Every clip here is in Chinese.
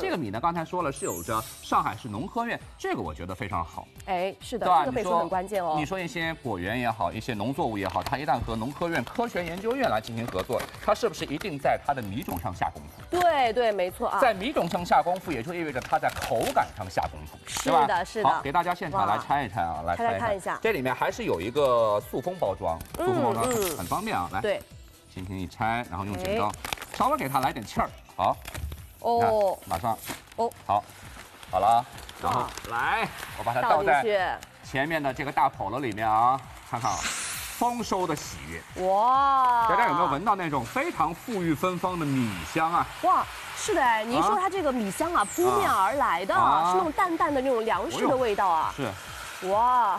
这个米呢，刚才说了是有着上海市农科院，这个我觉得非常好。 哎，是的， 对吧？ 这个倍数很关键哦。 你说一些果园也好，一些农作物也好，它一旦和农科院科学研究院来进行合作，它是不是一定在它的米种上下功夫？ 对对，没错啊。 在米种上下功夫，也就意味着它在口感上下功夫， 是对吧？ 的，是的。 好，给大家现场来拆一拆啊，来拆看一下。 这里面还是有一个塑封包装，塑封包装很方便啊。来， 对， 轻轻一拆，然后用剪刀稍微给它来点气儿，好。 哦， 马上， 哦， 好，好了啊，然后来，我把它倒在前面的这个大笸箩里面啊，看看啊，丰收的喜悦。 哇， 大家有没有闻到那种非常馥郁芬芳的米香啊？ 哇，是的哎，您说它这个米香啊，扑面而来的，是那种淡淡的那种粮食的味道啊。 是， 哇。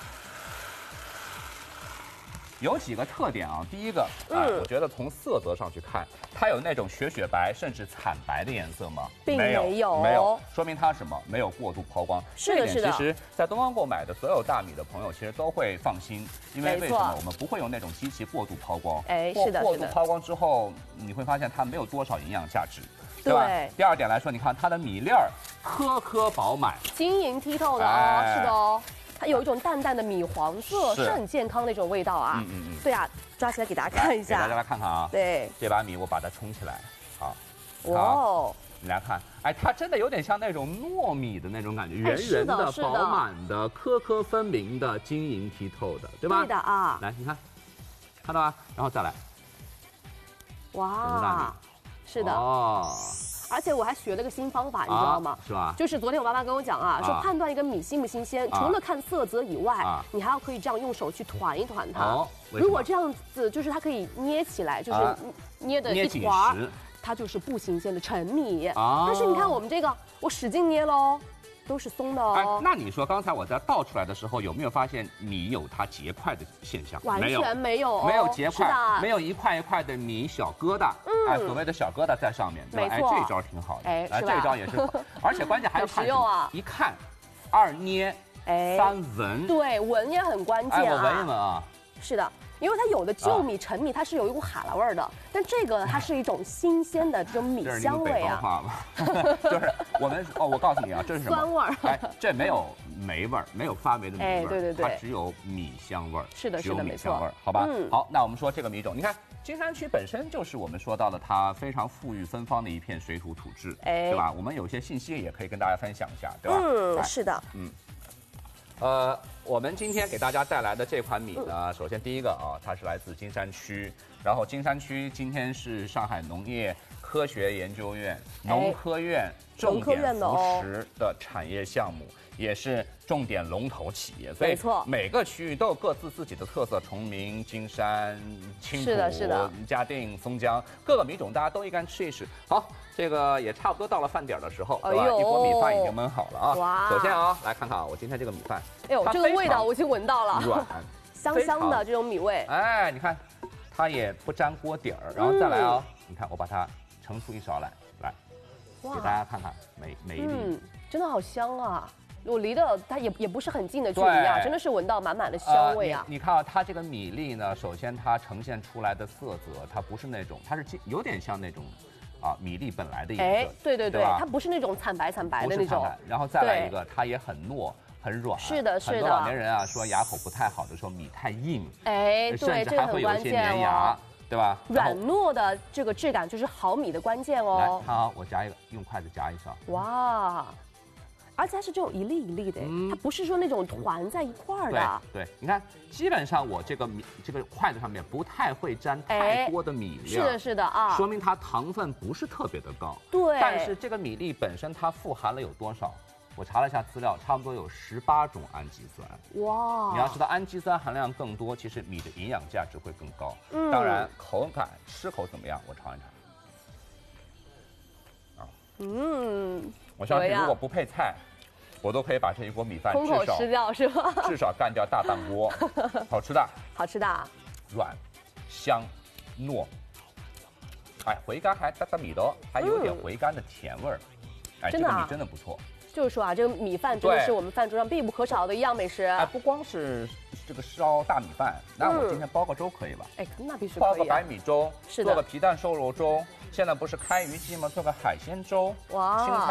有几个特点啊，第一个，我觉得从色泽上去看，它有那种雪白甚至惨白的颜色吗？ 并没有，说明它什么？没有过度抛光。 是的，是的。 其实，在东方购买的所有大米的朋友，其实都会放心，因为为什么？我们不会用那种机器过度抛光。 哎，是的， 过度抛光之后，你会发现它没有多少营养价值，对吧？第二点来说，你看它的米粒儿颗颗饱满， 晶莹剔透的哦，是的哦。它有一种淡淡的米黄色，是很健康的一种味道啊。对啊，抓起来给大家看一下。 给大家来看看啊。 对， 这把米我把它冲起来，好。 哇， 你来看，哎，它真的有点像那种糯米的那种感觉，圆圆的、饱满的、颗颗分明的、晶莹剔透的，对吧？ 对的啊。 来，你看，看到吗？然后再来。 哇，是的。哦。而且我还学了个新方法，你知道吗？ 是吧？ 就是昨天我妈妈跟我讲啊，说判断一个米新不新鲜，除了看色泽以外，你还要可以这样用手去团一团它。如果这样子，就是它可以捏起来，就是捏的一团，它就是不新鲜的陈米。但是你看我们这个，我使劲捏喽。都是松的哦。 哎，那你说刚才我在倒出来的时候，有没有发现米有它结块的现象？ 完全没有， 没有结块，没有一块一块的米小疙瘩。哎，所谓的小疙瘩在上面，对吧？哎，这招挺好的。哎，这招也是，而且关键还有实用啊！ 一看，二捏，三闻。 对，闻也很关键啊。 哎，我闻一闻啊。 是的。因为它有的旧米、陈米，它是有一股哈喇味儿的，但这个它是一种新鲜的这种米香味啊。 就是我们我告诉你啊，这是什么？ 酸味儿。 哎，这没有霉味儿，没有发霉的米味儿。 对对对， 它只有米香味儿。 是的，是的，没错。 好吧，好，那我们说这个米种，你看金山区本身就是我们说到了它非常馥郁芬芳的一片水土质，对吧？我们有些信息也可以跟大家分享一下，对吧？ 是的， 我们今天给大家带来的这款米呢，首先第一个啊，它是来自金山区，然后金山区今天是上海农业科学研究院农科院重点扶持的产业项目，也是重点龙头企业，所以每个区域都有各自自己的特色，崇明、金山、青浦、嘉定、松江，各个米种大家都应该吃一吃。好，这个也差不多到了饭点的时候，对吧？一锅米饭已经焖好了啊。哇！首先啊，来看看啊，我今天这个米饭， 哎呦，这个味道我已经闻到了， 软， 香香的这种米味。 哎，你看，它也不粘锅底儿，然后再来啊，你看我把它盛出一勺来，给大家看看每一粒， 真的好香啊！我离的它也不是很近的距离啊，真的是闻到满满的香味啊！ 你看啊，它这个米粒呢，首先它呈现出来的色泽，它不是那种，它是有点像那种米粒本来的颜色。 对，它不是那种惨白的那种。 然后再来一个，它也很糯。很软， 是的。 很多老年人啊说牙口不太好的时候，米太硬， 对， 甚至还会有一些粘牙，对吧？ 软糯的这个质感就是好米的关键哦。 来，看啊，我夹一个，用筷子夹一勺。 哇，而且它是这种一粒一粒的，它不是说那种团在一块儿的。 对，你看，基本上我这个筷子上面不太会沾太多的米料。 是的啊， 说明它糖分不是特别的高。 对， 但是这个米粒本身它富含了有多少？我查了一下资料，差不多有18种氨基酸。哇！你要知道氨基酸含量更多，其实米的营养价值会更高。当然口感吃口怎么样？我尝一尝。我相信如果不配菜，我都可以把这一锅米饭空口吃掉是吧？ 至少干掉大半锅，好吃的。 好吃的。 软、香、糯。哎，回甘还带米的，还有点回甘的甜味儿。哎，这个米真的不错。 就是说啊，这个米饭真的是我们饭桌上必不可少的一样美食。 哎，不光是这个烧大米饭，那我今天包个粥可以吧？ 哎，那必须包个白米粥， 是的， 做个皮蛋瘦肉粥。现在不是开渔季吗？做个海鲜粥。哇。